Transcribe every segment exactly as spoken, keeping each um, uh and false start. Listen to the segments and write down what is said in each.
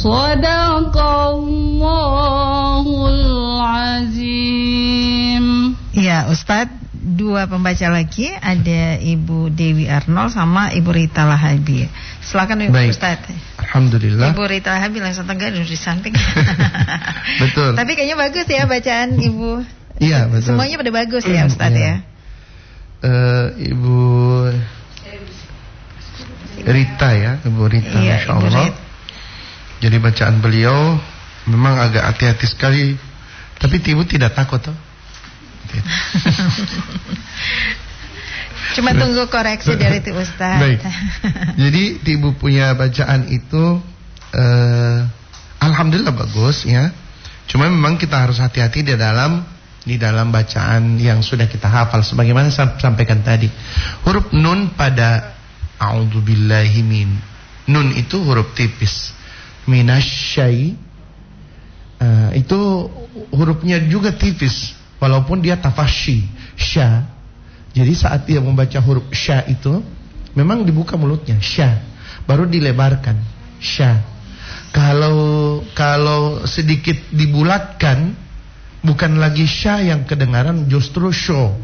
Shadaqallahul azim. Ya, Ustadz, dua pembaca lagi, ada Ibu Dewi Arnold sama Ibu Rita Lahabi. Silakan Ibu Ustadz. Alhamdulillah. Ibu Rita Lahabi langsung tegak duduk di samping. Betul. Tapi kayaknya bagus ya bacaan Ibu. Iya, betul. Semuanya pada bagus ya Ustadz ya. Uh, Ibu Rita ya, Ibu Rita, iya, Masya Allah. Jadi bacaan beliau memang agak hati-hati sekali. Tapi Ibu tidak takut toh? Cuma tunggu koreksi dari ti Ustaz. Baik. Jadi Ibu punya bacaan itu uh, alhamdulillah bagus ya. Cuma memang kita harus hati-hati di dalam di dalam bacaan yang sudah kita hafal. Sebagaimana saya sampaikan tadi, huruf nun pada a'udzubillahi min, nun itu huruf tipis. Minasyai uh, itu hurufnya juga tipis, walaupun dia tafasyi sya. Jadi saat dia membaca huruf sya itu memang dibuka mulutnya sya, baru dilebarkan sya. Kalau kalau sedikit dibulatkan, bukan lagi sya yang kedengaran, justru sho.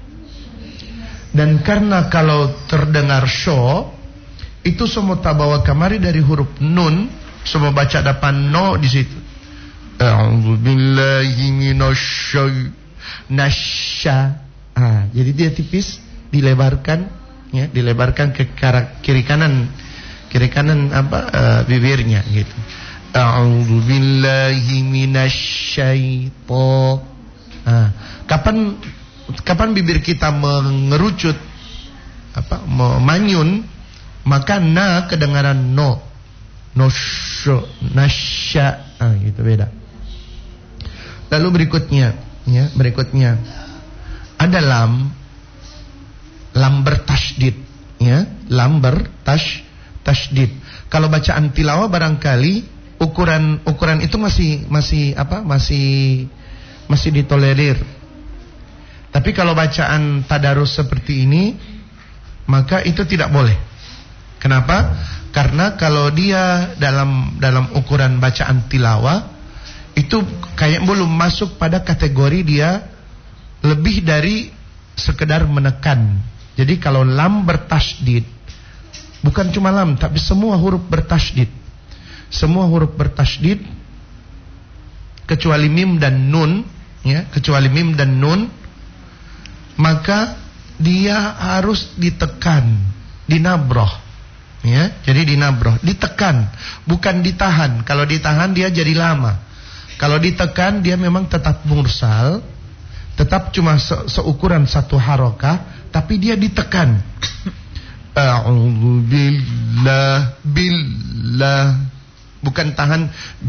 Dan karena kalau terdengar sho, itu semua tabawa kamari dari huruf nun, semua baca depan no di situ. A'udzubillahi minasyai nasya. Ah, jadi dia tipis, dilebarkan, ya, dilebarkan ke kiri kanan, kiri kanan apa uh, bibirnya gitu. A'udzubillahi minasyaiton. Ah, kapan kapan bibir kita mengerucut apa memanyun, maka na kedengaran no. Nosho, nasya, ah, gitu beda. Lalu berikutnya, ya, berikutnya ada lam, lam bertasydid, ya, lam bertash, tasydid. Kalau bacaan tilawah barangkali ukuran ukuran itu masih masih apa, masih masih ditolerir. Tapi kalau bacaan tadarus seperti ini, maka itu tidak boleh. Kenapa? Karena kalau dia dalam dalam ukuran bacaan tilawah itu kayak belum masuk pada kategori dia lebih dari sekedar menekan. Jadi kalau lam bertasydid, bukan cuma lam tapi semua huruf bertasydid. Semua huruf bertasydid kecuali mim dan nun, ya, kecuali mim dan nun, maka dia harus ditekan, dinabroh. Ya, jadi dinabroh, ditekan, bukan ditahan. Kalau ditahan dia jadi lama. Kalau ditekan dia memang tetap mursal, tetap cuma se seukuran satu harokah, tapi dia ditekan. A'udzu billah, billah, bukan tahan,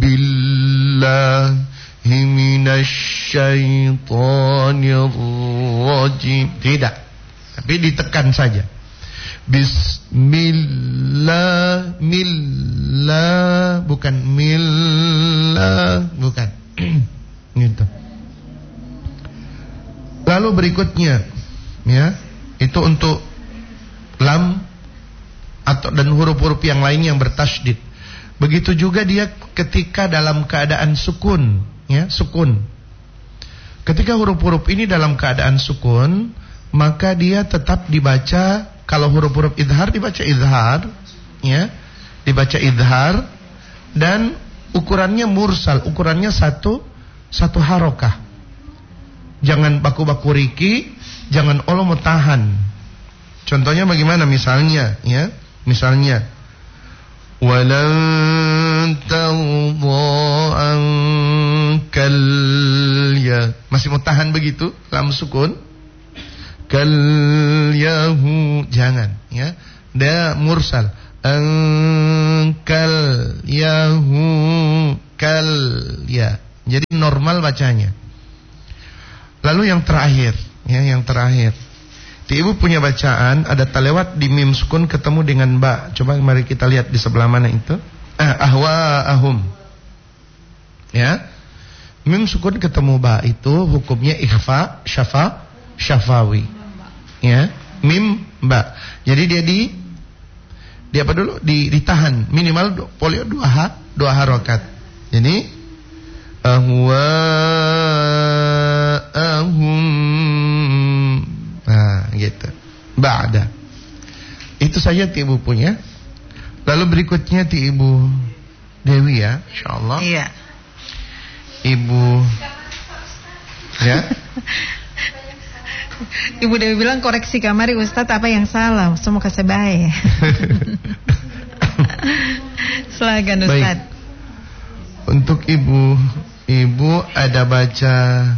billahi minasyaitonir rajim, tidak, tapi ditekan saja. Bismillah, millah, bukan millah, bukan. Gitu. Lalu berikutnya, ya, itu untuk lam atau dan huruf-huruf yang lain yang bertasydid. Begitu juga dia ketika dalam keadaan sukun, ya, sukun. Ketika huruf-huruf ini dalam keadaan sukun, maka dia tetap dibaca. Kalau huruf-huruf idhar dibaca idhar, ya, dibaca idhar, dan ukurannya mursal, ukurannya satu satu harokah. Jangan baku-baku riki, jangan olo mutahan. Contohnya bagaimana? Misalnya, ya, misalnya, walan tawdha ankal, ya, masih mutahan begitu, lam sukun. Kal yahu, jangan, ya, dia mursal. Angkal yahu kal, ya, jadi normal bacanya. Lalu yang terakhir, ya, yang terakhir, di Ibu punya bacaan ada talewat di mim sukun ketemu dengan ba. Coba mari kita lihat di sebelah mana itu. Ah, ahwa ahum, ya, mim sukun ketemu ba itu hukumnya ikhfa, syafa, syafawi. Ya, mim ba. Jadi dia di di apa dulu? Di, ditahan minimal polio dua ha, dua harokat. Jadi ahwa ahum. Nah, gitu. Ba'da. Itu saja ti Ibu punya. Lalu berikutnya ti Ibu Dewi ya, insyaallah. Iya. Ibu ya. Ibu Dewi bilang koreksi kamari Ustadz apa yang salah, semoga sebaik. Silakan Ustadz. Baik. Untuk Ibu, Ibu ada baca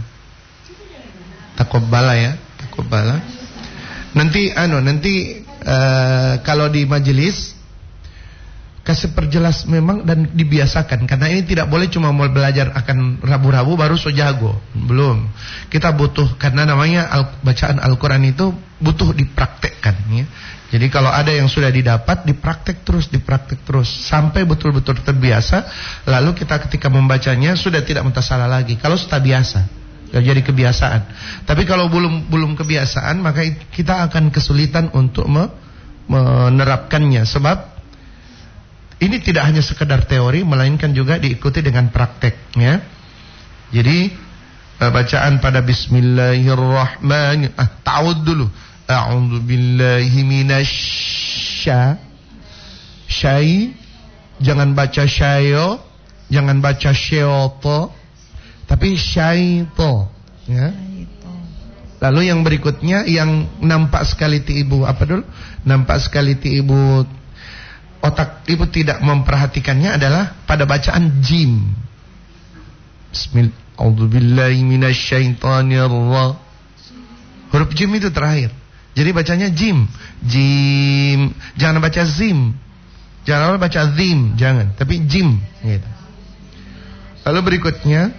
Taqabbala ya, Taqabbala. Nanti anu, nanti uh, kalau di majelis kasih perjelas memang dan dibiasakan, karena ini tidak boleh cuma mau belajar akan rabu-rabu baru so jago. Belum. Kita butuh, karena namanya al, bacaan Al-Qur'an itu butuh dipraktekkan ya. Jadi kalau ada yang sudah didapat, dipraktek terus, dipraktek terus sampai betul-betul terbiasa, lalu kita ketika membacanya sudah tidak mutasalah lagi. Kalau sudah biasa, jadi kebiasaan. Tapi kalau belum belum kebiasaan, maka kita akan kesulitan untuk me, menerapkannya, sebab ini tidak hanya sekedar teori, melainkan juga diikuti dengan praktek ya. Jadi bacaan pada bismillahirrahmanirrahim, ah, ta'awud dulu. A'udzu billahi minasy syai, jangan baca syayo, jangan baca syaito, tapi syaito ya. Lalu yang berikutnya yang nampak sekali ti Ibu apa dulu? Nampak sekali ti Ibu otak Ibu tidak memperhatikannya adalah pada bacaan jim. Bismillah, a'udzu billahi minasyaitonir rajim. Huruf jim itu terakhir. Jadi bacanya jim, jim. Jangan baca zim. Jangan baca zim, jangan, tapi jim gitu. Lalu berikutnya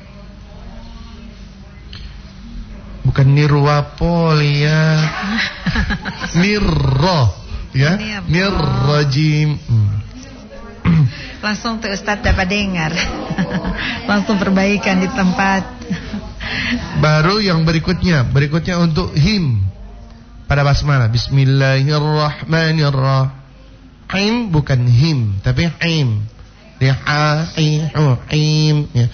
bukan nirwapol ya. Nirro ya, nirrajim. Hmm. Langsung tuh Ustadz dapat dengar. Langsung perbaikan di tempat. Baru yang berikutnya, berikutnya untuk him pada basmalah. Bismillahirrahmanirrahim, bukan him tapi him. Dia ha i hu him ya.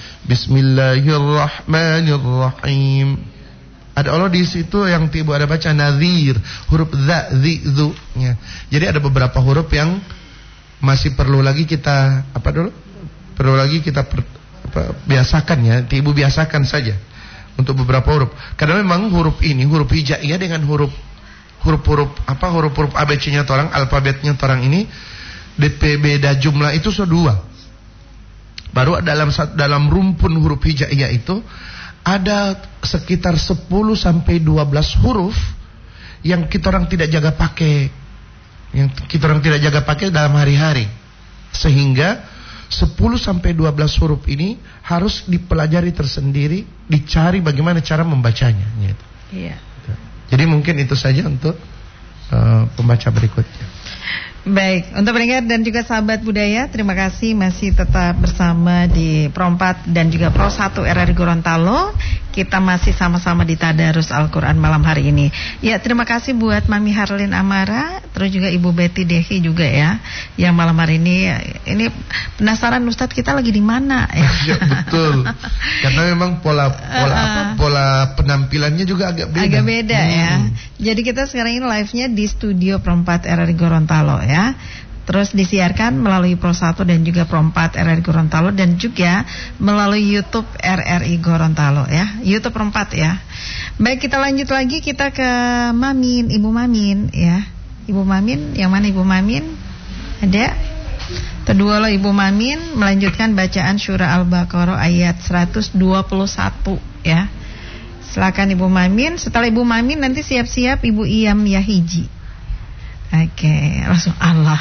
Bismillahirrahmanirrahim. Ada Allah di situ yang tiba ada baca nazir, huruf za, zi, zu ya. Jadi ada beberapa huruf yang masih perlu lagi kita apa dulu? Perlu lagi kita per, apa, biasakan ya. Ibu biasakan saja untuk beberapa huruf. Karena memang huruf ini huruf hijaiyah dengan huruf huruf-huruf apa huruf-huruf A B C-nya orang, alfabetnya orang ini D P beda jumlah itu so dua. Baru dalam dalam rumpun huruf hijaiyah itu ada sekitar sepuluh sampai dua belas huruf yang kita orang tidak jaga pakai, yang kita orang tidak jaga pakai dalam hari-hari, sehingga sepuluh sampai dua belas huruf ini harus dipelajari tersendiri, dicari bagaimana cara membacanya gitu. Iya. Jadi mungkin itu saja untuk uh, pembaca berikutnya. Baik, untuk pendengar dan juga sahabat budaya, terima kasih masih tetap bersama di Pro empat dan juga Pro satu R R I Gorontalo. Kita masih sama-sama di Tadarus Al-Quran malam hari ini. Ya, terima kasih buat Mami Harlin Amara, terus juga Ibu Betty Dehi juga ya, yang malam hari ini ini penasaran Ustadz kita lagi di mana ya? Ya betul, karena memang pola pola uh, apa, pola penampilannya juga agak beda. Agak beda hmm. ya. Jadi kita sekarang ini live-nya di studio Pro empat R R I Gorontalo ya. Terus disiarkan melalui Pro satu dan juga Pro empat R R I Gorontalo, dan juga melalui YouTube R R I Gorontalo ya. YouTube Pro empat ya. Baik, kita lanjut lagi, kita ke Mamin, Ibu Mamin ya. Ibu Mamin, yang mana Ibu Mamin? Ada? Kedua lo Ibu Mamin melanjutkan bacaan surah Al-Baqarah ayat seratus dua puluh satu ya. Silakan Ibu Mamin. Setelah Ibu Mamin nanti siap-siap Ibu Iyam Yahiji. Oke, okay, langsung Allah.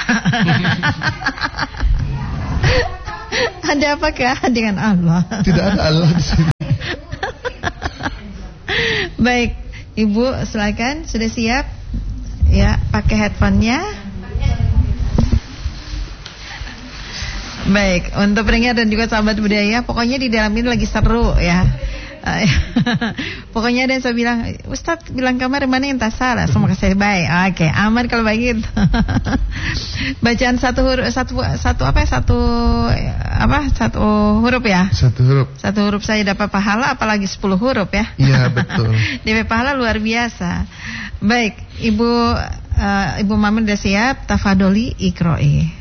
Ada apakah dengan Allah? Tidak ada Allah di sini. Baik, Ibu silakan, sudah siap? Ya, pakai headphone-nya. Baik, untuk pendengar dan juga sahabat budaya, pokoknya di dalam ini lagi seru ya. Pokoknya ada yang saya bilang, Ustaz bilang kamar mana yang tak salah. Semoga saya baik. Oke, aman kalau begitu. Bacaan satu huruf, satu satu apa? Satu apa? Satu huruf ya? Satu huruf. Satu huruf saya dapat pahala, apalagi sepuluh huruf ya? Iya betul. D P pahala luar biasa. Baik, Ibu uh, Ibu Mama sudah siap? Tafadoli ikroi.